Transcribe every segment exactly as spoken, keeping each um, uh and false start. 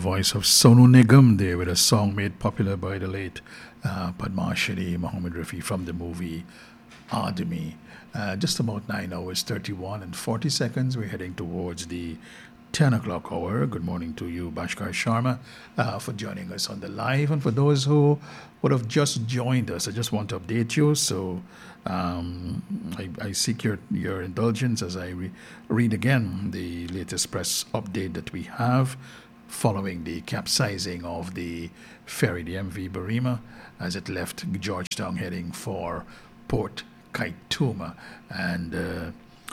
voice of Sonu Nigam there with a song made popular by the late uh, Padmashri Muhammad Rafi from the movie Adami. Uh, just about nine hours, thirty-one and forty seconds. We're heading towards the ten o'clock hour. Good morning to you, Bhaskar Sharma, uh, for joining us on the live. And for those who would have just joined us, I just want to update you. So um, I, I seek your, your indulgence as I re- read again the latest press update that we have following the capsizing of the ferry, the M V Barima, as it left Georgetown heading for Port Kaituma. And uh,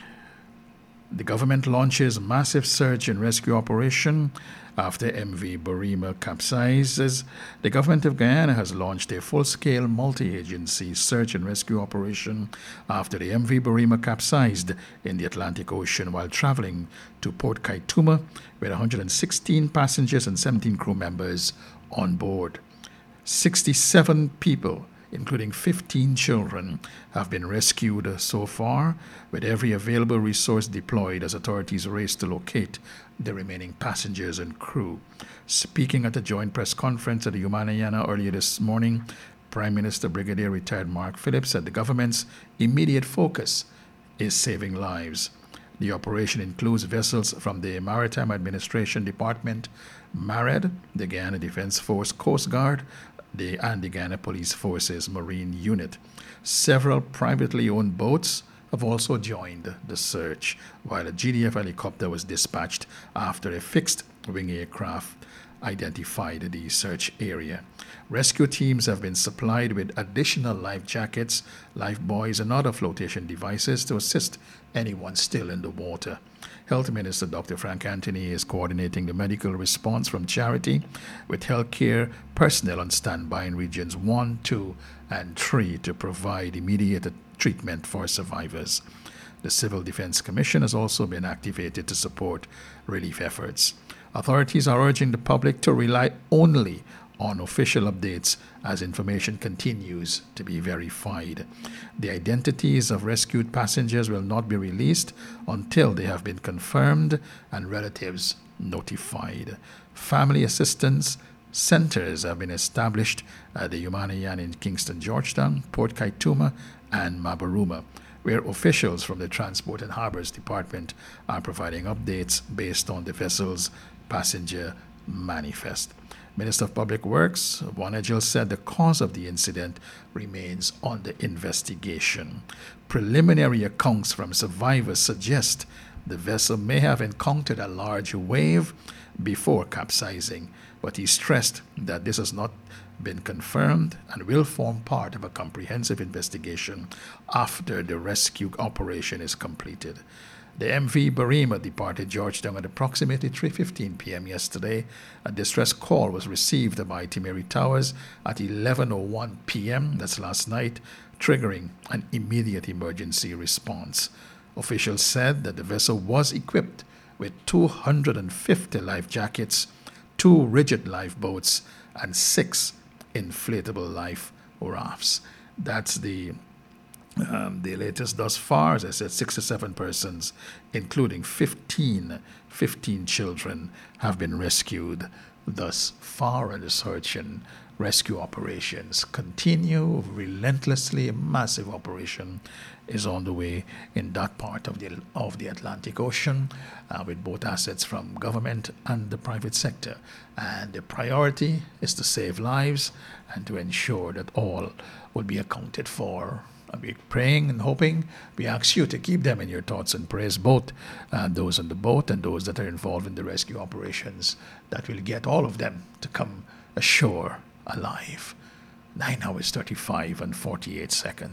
the government launches massive search and rescue operation after M V Barima capsizes. The government of Guyana has launched a full-scale multi-agency search and rescue operation after the M V Barima capsized in the Atlantic Ocean while traveling to Port Kaituma with one hundred sixteen passengers and seventeen crew members on board. sixty-seven people, including fifteen children, have been rescued so far, with every available resource deployed as authorities race to locate the remaining passengers and crew. Speaking at a joint press conference at the Umanayana earlier this morning, Prime Minister Brigadier Retired Mark Phillips said the government's immediate focus is saving lives. The operation includes vessels from the Maritime Administration Department, MARAD, the Guyana Defense Force Coast Guard, the and the Guyana Police Force's Marine Unit. Several privately owned boats have also joined the search, while a G D F helicopter was dispatched after a fixed-wing aircraft identified the search area. Rescue teams have been supplied with additional life jackets, life buoys, and other flotation devices to assist anyone still in the water. Health Minister Doctor Frank Anthony is coordinating the medical response from Charity, with healthcare personnel on standby in regions one, two, and three to provide immediate treatment for survivors. The Civil Defense Commission has also been activated to support relief efforts. Authorities are urging the public to rely only on official updates as information continues to be verified. The identities of rescued passengers will not be released until they have been confirmed and relatives notified. Family assistance centers have been established at the Umanayan in Kingston, Georgetown, Port Kaituma, and Mabaruma, where officials from the Transport and Harbors Department are providing updates based on the vessel's passenger manifest. Minister of Public Works, Wanajil, said the cause of the incident remains under investigation. Preliminary accounts from survivors suggest the vessel may have encountered a large wave before capsizing, but he stressed that this has not been confirmed and will form part of a comprehensive investigation after the rescue operation is completed. The M V Barima departed Georgetown at approximately three fifteen p.m. yesterday. A distress call was received by Timeri Towers at eleven oh one p.m., that's last night, triggering an immediate emergency response. Officials said that the vessel was equipped with two hundred fifty life jackets, two rigid lifeboats, and six inflatable life rafts. That's the Um, the latest thus far. As I said, sixty-seven persons, including fifteen, fifteen children, have been rescued thus far, and the search and rescue operations continue relentlessly. A massive operation is on the way in that part of the of the Atlantic Ocean, uh, with both assets from government and the private sector. And the priority is to save lives and to ensure that all will be accounted for. We're praying and hoping. We ask you to keep them in your thoughts and prayers, both uh, those on the boat and those that are involved in the rescue operations, that will get all of them to come ashore alive. Nine hours, thirty-five and forty-eight seconds.